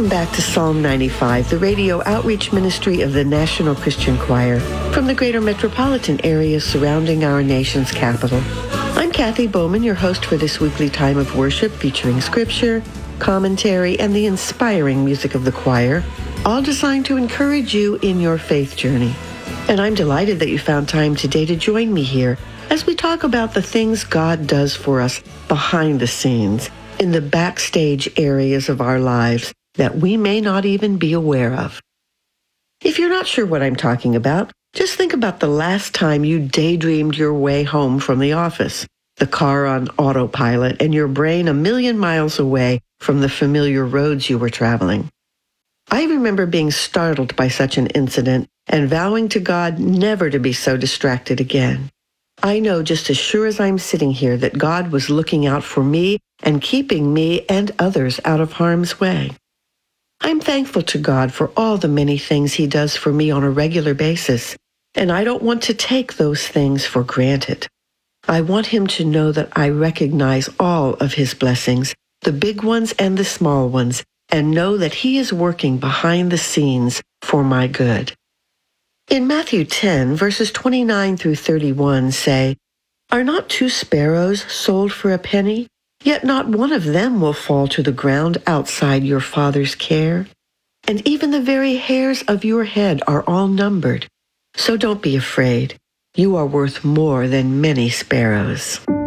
Welcome back to Psalm 95, the radio outreach ministry of the National Christian Choir from the greater metropolitan areas surrounding our nation's capital. I'm Kathy Bowman, your host for this weekly time of worship featuring scripture, commentary, and the inspiring music of the choir, all designed to encourage you in your faith journey. And I'm delighted that you found time today to join me here as we talk about the things God does for us behind the scenes, in the backstage areas of our lives that we may not even be aware of. If you're not sure what I'm talking about, just think about the last time you daydreamed your way home from the office, the car on autopilot, and your brain a million miles away from the familiar roads you were traveling. I remember being startled by such an incident and vowing to God never to be so distracted again. I know just as sure as I'm sitting here that God was looking out for me and keeping me and others out of harm's way. I'm thankful to God for all the many things He does for me on a regular basis, and I don't want to take those things for granted. I want Him to know that I recognize all of His blessings, the big ones and the small ones, and know that He is working behind the scenes for my good. In Matthew 10, verses 29 through 31 say, "Are not 2 sparrows sold for a penny? Yet not one of them will fall to the ground outside your Father's care. And even the very hairs of your head are all numbered. So don't be afraid. You are worth more than many sparrows."